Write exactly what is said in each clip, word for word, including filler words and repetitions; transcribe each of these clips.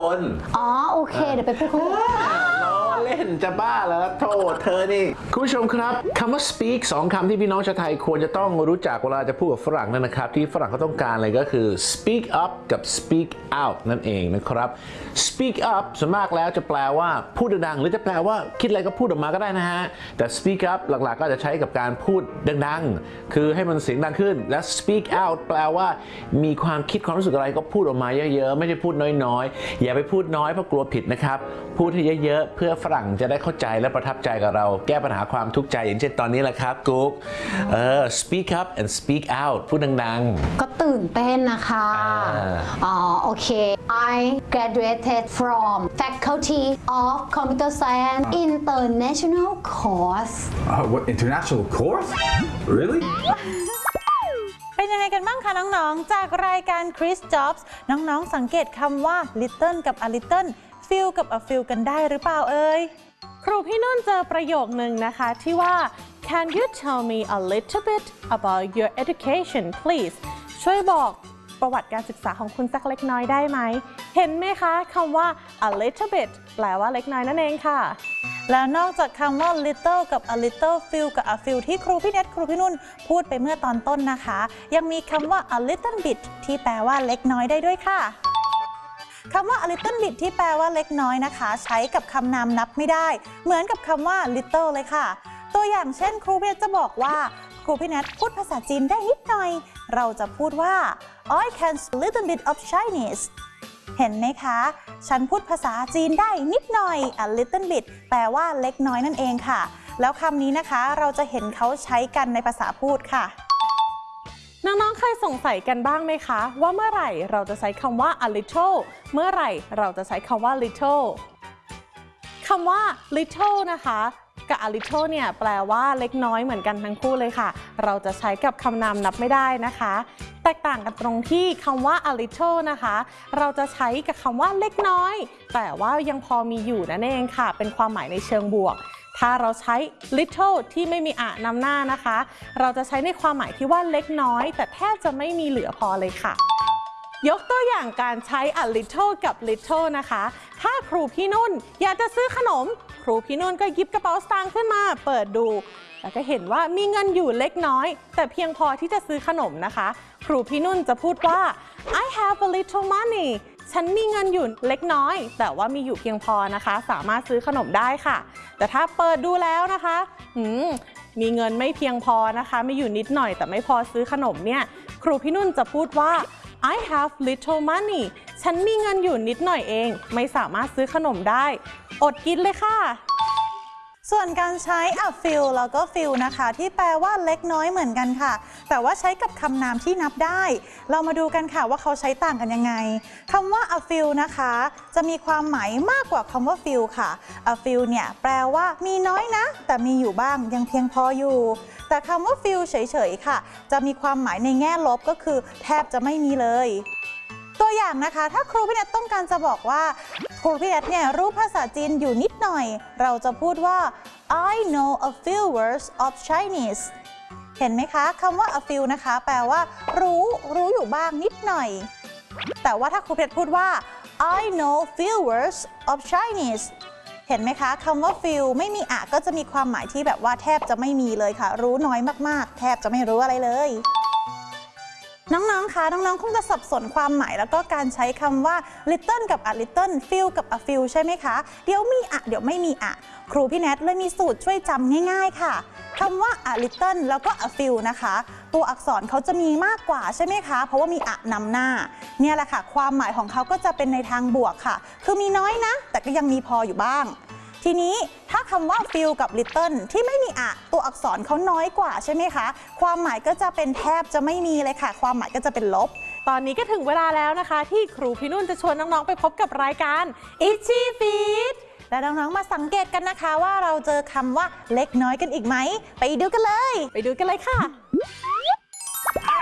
คนอ๋อโอเคเดี๋ยวไปพูดคุยล้อเล่นจะบ้าแล้วโทษเธอนี่คุณผู้ชมครับคำว่า speak สองคำที่พี่น้องชาวไทยควรจะต้องรู้จักเวลาจะพูดกับฝรั่งนั่นนะครับที่ฝรั่งเขาต้องการเลยก็คือ speak up กับ speak out นั่นเองนะครับ speak up ส่วนมากแล้วจะแปลว่าพูดดังๆหรือจะแปลว่าคิดอะไรก็พูดออกมาก็ได้นะฮะแต่ speak up หลักๆก็จะใช้กับการพูดดังๆคือให้มันเสียงดังขึ้นและ speak out แปลว่ามีความคิดความรู้สึกอะไรก็พูดออกมาเยอะๆไม่ใช่พูดน้อยๆอย่าไปพูดน้อยเพราะกลัวผิดนะครับพูดให้เยอะๆเพื่อฝรั่งจะได้เข้าใจและประทับใจกับเราแก้ปัญหาความทุกข์ใจอย่างเช่นตอนนี้แหละครับกุ๊กเออ speak up and speak out พูดดังๆก็ตื่นเต้นนะคะอ๋อโอเค I graduated from Faculty of Computer Science International Course uh, what international course really เป็นยังไงกันบ้างคะน้องๆจากรายการ Chris Jobs น้องๆสังเกตคำว่า little กับ a little feel กับ a feel กันได้หรือเปล่าเอ่ยครูพี่นุ่นเจอประโยคนึงนะคะที่ว่า Can you tell me a little bit about your education please ช่วยบอกประวัติการศึกษาของคุณสักเล็กน้อยได้ไหมเห็นไหมคะคำว่า a little bit แปลว่าเล็กน้อยนั่นเองค่ะแล้วนอกจากคำว่า little กับ a little feel กับ a feel ที่ครูพี่เน็ตครูพี่นุ่นพูดไปเมื่อตอนต้นนะคะยังมีคำว่า a little bit ที่แปลว่าเล็กน้อยได้ด้วยค่ะคำว่า a little bit ที่แปลว่าเล็กน้อยนะคะใช้กับคำนามนับไม่ได้เหมือนกับคำว่า little เลยค่ะตัวอย่างเช่นครูพี่เน็ตจะบอกว่าครูพี่เน็ตพูดภาษาจีนได้นิดหน่อยเราจะพูดว่า I can speak a little bit of Chinese เห็นไหมคะฉันพูดภาษาจีนได้นิดหน่อย a little bit แปลว่าเล็กน้อยนั่นเองค่ะแล้วคำนี้นะคะเราจะเห็นเขาใช้กันในภาษาพูดค่ะน้องๆเคยสงสัยกันบ้างไหมคะว่าเมื่อไหร่เราจะใช้คำว่า a little เมื่อไหร่เราจะใช้คำว่า little คำว่า little นะคะกับ a little เนี่ยแปลว่าเล็กน้อยเหมือนกันทั้งคู่เลยค่ะเราจะใช้กับคำนามนับไม่ได้นะคะแตกต่างกันตรงที่คำว่า a little นะคะเราจะใช้กับคำว่าเล็กน้อยแต่ว่ายังพอมีอยู่นั่นเองค่ะเป็นความหมายในเชิงบวกถ้าเราใช้ little ที่ไม่มีอะนำหน้านะคะเราจะใช้ในความหมายที่ว่าเล็กน้อยแต่แทบจะไม่มีเหลือพอเลยค่ะยกตัวอย่างการใช้ a little กับ little นะคะถ้าครูพี่นุ่นอยากจะซื้อขนมครูพี่นุ่นก็หยิบกระเป๋าสตางค์ขึ้นมาเปิดดูแล้วก็เห็นว่ามีเงินอยู่เล็กน้อยแต่เพียงพอที่จะซื้อขนมนะคะครูพี่นุ่นจะพูดว่า I have a little money ฉันมีเงินอยู่เล็กน้อยแต่ว่ามีอยู่เพียงพอนะคะสามารถซื้อขนมได้ค่ะแต่ถ้าเปิดดูแล้วนะคะหืมมีเงินไม่เพียงพอนะคะมีอยู่นิดหน่อยแต่ไม่พอซื้อขนมเนี่ยครูพี่นุ่นจะพูดว่า I have little money ฉันมีเงินอยู่นิดหน่อยเองไม่สามารถซื้อขนมได้อดกินเลยค่ะส่วนการใช้ a few แล้วก็ few นะคะที่แปลว่าเล็กน้อยเหมือนกันค่ะแต่ว่าใช้กับคำนามที่นับได้เรามาดูกันค่ะว่าเขาใช้ต่างกันยังไงคำว่า a few นะคะจะมีความหมายมากกว่าคำว่า few ค่ะ a few เนี่ยแปลว่ามีน้อยนะแต่มีอยู่บ้างยังเพียงพออยู่แต่คำว่า few เฉยๆค่ะจะมีความหมายในแง่ลบก็คือแทบจะไม่มีเลยตัวอย่างนะคะถ้าครูพี่เน็ตต้องการจะบอกว่าครูพี่เน็ตเนี่ยรู้ภาษาจีนอยู่นิดหน่อยเราจะพูดว่า I know a few words of Chinese เห็นไหมคะคำว่า a few นะคะแปลว่ารู้รู้อยู่บ้างนิดหน่อยแต่ว่าถ้าครูพี่เน็ตพูดว่า I know few words of Chinese เห็นไหมคะคำว่า few ไม่มีอะก็จะมีความหมายที่แบบว่าแทบจะไม่มีเลยค่ะรู้น้อยมากๆแทบจะไม่รู้อะไรเลยน้องๆคะน้องๆคงจะสับสนความหมายแล้วก็การใช้คำว่า little กับ a little feel กับ a feel ใช่ไหมคะเดี๋ยวมีอะเดี๋ยวไม่มีอะครูพี่แนทเลยมีสูตรช่วยจำง่ายๆค่ะคำว่า a little แล้วก็ a feel นะคะตัวอักษรเขาจะมีมากกว่าใช่ไหมคะเพราะว่ามีอะนำหน้าเนี่ยแหละค่ะความหมายของเขาก็จะเป็นในทางบวกค่ะคือมีน้อยนะแต่ก็ยังมีพออยู่บ้างทีนี้ถ้าคำว่า feel กับ little ที่ไม่มีอะตัวอักษรเขาน้อยกว่าใช่ไหมคะความหมายก็จะเป็นแทบจะไม่มีเลยค่ะความหมายก็จะเป็นลบตอนนี้ก็ถึงเวลาแล้วนะคะที่ครูพี่นุ่นจะชวนน้องๆไปพบกับรายการ Itchy Feet และน้องๆมาสังเกตกันนะคะว่าเราเจอคำว่าเล็กน้อยกันอีกไหมไปดูกันเลยไปดูกันเลยค่ะ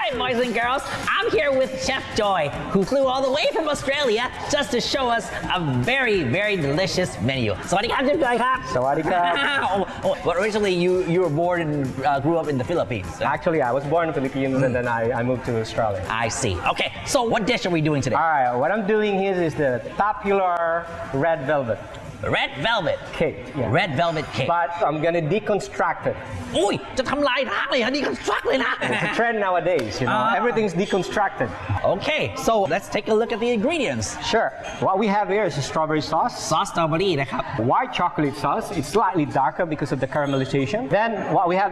right, boys and girls, I'm here with Chef Joy, who flew all the way from Australia just to show us a very, very delicious menu. สวัสดีครับ Chef Joy ครับสวัสดีครับ oh, oh, but originally you you were born and uh, grew up in the Philippines. Actually, I was born in the Philippines and then I, I moved to Australia. I see. Okay, so what dish are we doing today? All right, what I'm doing here is the popular red velvet Red velvet. cake. Yeah. Red velvet cake. But I'm gonna deconstruct it. อุ้ยจะทำลายล้างเลยฮะนี่ก็ซักเลยนะ It's a trend nowadays, you know. Ah. Everything's deconstructed. Okay, so let's take a look at the ingredients. Sure. What we have here is a strawberry sauce, ซอสสตรอเบอรี่นะครับ white chocolate sauce. It's slightly darker because of the caramelization. Then what we have